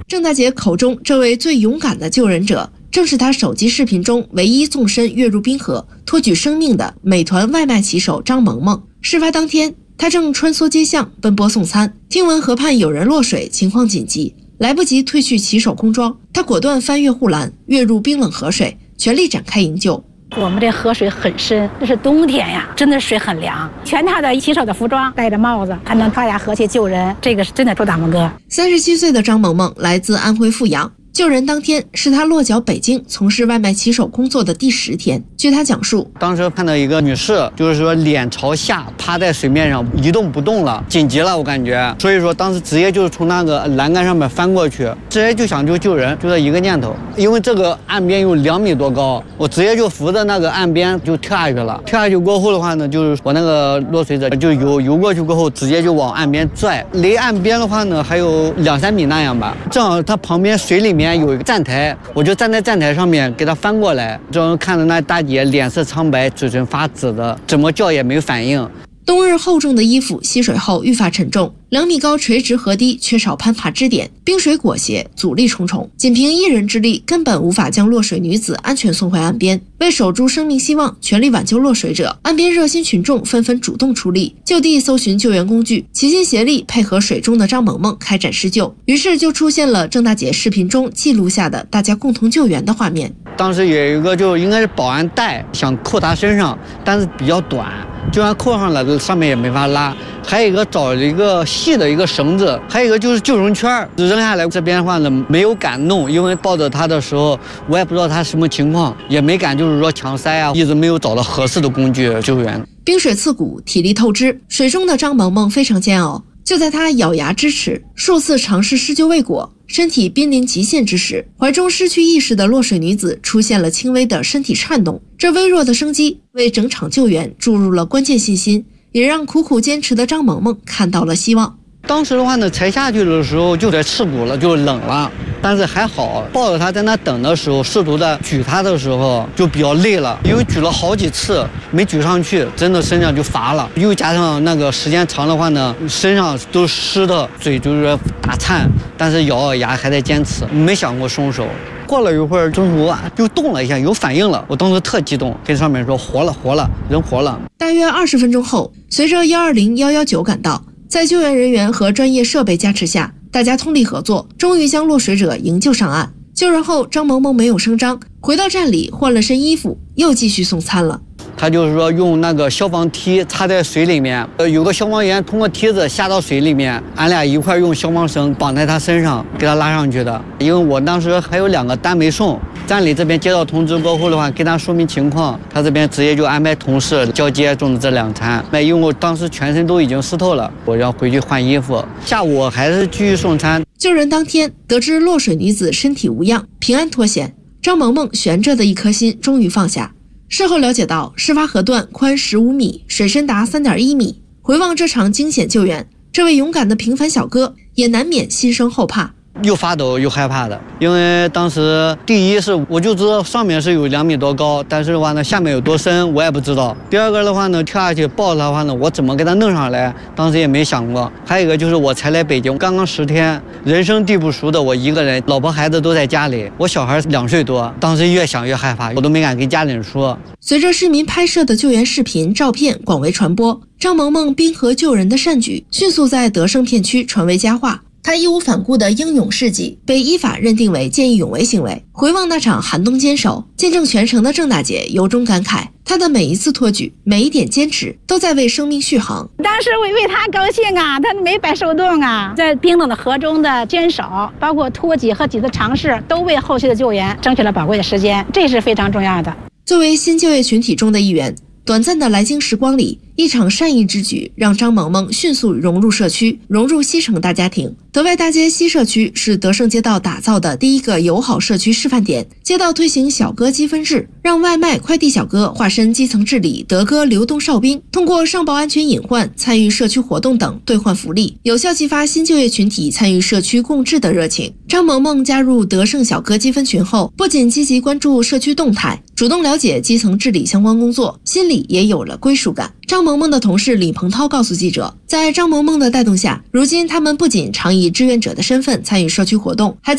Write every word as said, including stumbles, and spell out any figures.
郑大姐口中这位最勇敢的救人者，正是她手机视频中唯一纵身跃入冰河托举生命的美团外卖骑手张萌萌。事发当天，她正穿梭街巷奔波送餐，听闻河畔有人落水，情况紧急，来不及褪去骑手工装，她果断翻越护栏，跃入冰冷河水，全力展开营救。 我们这河水很深，这是冬天呀，真的水很凉。全套的骑手的服装，戴着帽子，还能跳下河去救人，这个是真的出大拇哥。 三十七岁的张萌萌来自安徽阜阳。救人当天是他落脚北京从事外卖骑手工作的第十天。据他讲述， 当时看到一个女士，就是说脸朝下趴在水面上一动不动了，紧急了，我感觉，所以说当时直接就是从那个栏杆上面翻过去，直接就想就救人，就这一个念头。因为这个岸边有两米多高，我直接就扶着那个岸边就跳下去了。跳下去过后的话呢，就是我那个落水者就游游过去过后，直接就往岸边拽。离岸边的话呢，还有两三米那样吧。正好他旁边水里面有一个站台，我就站在站台上面给他翻过来，正看着那大姐脸色苍白，嘴唇发紫的，怎么叫也没反应。 冬日厚重的衣服吸水后愈发沉重，两米高垂直河堤缺少攀爬支点，冰水裹挟，阻力重重，仅凭一人之力根本无法将落水女子安全送回岸边。为守住生命希望，全力挽救落水者，岸边热心群众纷纷主动出力，就地搜寻救援工具，齐心协力配合水中的张萌萌开展施救。于是就出现了郑大姐视频中记录下的大家共同救援的画面。 当时有一个就应该是保安带，想扣她身上，但是比较短，就算扣上了，上面也没法拉。还有一个找了一个细的一个绳子，还有一个就是救生圈，扔下来。这边的话呢，没有敢弄，因为抱着他的时候，我也不知道他什么情况，也没敢就是说强塞啊，一直没有找到合适的工具救援。 冰水刺骨，体力透支，水中的张萌萌非常煎熬。就在他咬牙支持，数次尝试施救未果，身体濒临极限之时，怀中失去意识的落水女子出现了轻微的身体颤动。这微弱的生机为整场救援注入了关键信心，也让苦苦坚持的张萌萌看到了希望。 当时的话呢，才下去的时候就在刺骨了，就冷了，但是还好，抱着他在那等的时候，试图的举他的时候就比较累了，因为举了好几次没举上去，真的身上就乏了，又加上那个时间长的话呢，身上都湿的，嘴就是打颤，但是咬咬牙还在坚持，没想过松手。过了一会儿，中途啊就动了一下，有反应了。我当时特激动，跟上面说活了，活了，人活了。 大约二十分钟后，随着一二零一一九赶到，在救援人员和专业设备加持下，大家通力合作，终于将落水者营救上岸。救人后，张萌萌没有声张，回到站里换了身衣服，又继续送餐了。 他就是说用那个消防梯插在水里面，呃，有个消防员通过梯子下到水里面，俺俩一块用消防绳绑在他身上，给他拉上去的。因为我当时还有两个单没送，站里这边接到通知过后的话，跟他说明情况，他这边直接就安排同事交接中的这两餐。那因为我当时全身都已经湿透了，我要回去换衣服。下午我还是继续送餐。 救人当天，得知落水女子身体无恙，平安脱险，张萌萌悬着的一颗心终于放下。事后了解到，事发河段宽十五米，水深达三点一米。回望这场惊险救援，这位勇敢的平凡小哥也难免心生后怕。 又发抖又害怕的，因为当时第一是我就知道上面是有两米多高，但是的话呢下面有多深我也不知道。第二个的话呢，跳下去抱着的话呢，我怎么给他弄上来，当时也没想过。还有一个就是我才来北京，刚刚十天，人生地不熟的我一个人，老婆孩子都在家里，我小孩两岁多，当时越想越害怕，我都没敢跟家里人说。 随着市民拍摄的救援视频、照片广为传播，张萌萌冰河救人的善举迅速在德胜片区传为佳话。他义无反顾的英勇事迹被依法认定为见义勇为行为。回望那场寒冬坚守，见证全程的郑大姐由衷感慨，她的每一次托举，每一点坚持，都在为生命续航。 当时为为她高兴啊，她没白受冻啊，在冰冷的河中的坚守，包括托举和几次尝试，都为后续的救援争取了宝贵的时间，这是非常重要的。 作为新就业群体中的一员，短暂的来京时光里，一场善意之举让张萌萌迅速融入社区，融入西城大家庭。德外大街西社区是德胜街道打造的第一个友好社区示范点，街道推行小哥积分制，让外卖快递小哥化身基层治理德哥流动哨兵，通过上报安全隐患、参与社区活动等兑换福利，有效激发新就业群体参与社区共治的热情。张萌萌加入德胜小哥积分群后，不仅积极关注社区动态，主动了解基层治理相关工作，心里也有了归属感。张萌萌的同事李鹏涛告诉记者，在张萌萌的带动下，如今他们不仅常以志愿者的身份参与社区活动，还在